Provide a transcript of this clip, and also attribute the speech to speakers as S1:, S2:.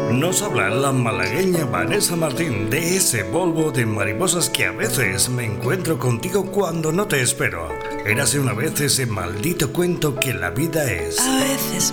S1: Nos habla la malagueña Vanessa Martín de ese polvo de mariposas que a veces me encuentro contigo cuando no te espero. Érase una vez ese maldito cuento que la vida es.
S2: A veces